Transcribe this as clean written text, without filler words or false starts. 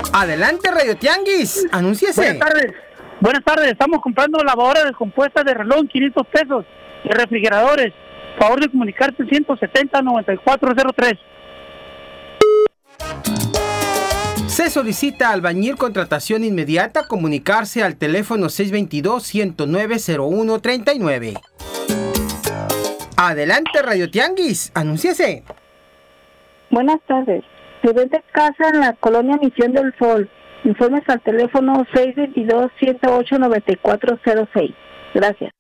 Adelante, Radio Tianguis, anúnciese. Buenas tardes. Buenas tardes, estamos comprando lavadoras descompuestas de reloj, 500 pesos, y refrigeradores. Favor de comunicarte 170-9403. Se solicita albañil contratación inmediata, comunicarse al teléfono 622-109-0139. Adelante, Radio Tianguis, anúnciese. Buenas tardes. Se vende casa en la colonia Misión del Sol. Informes al teléfono 622-108-9406. Gracias.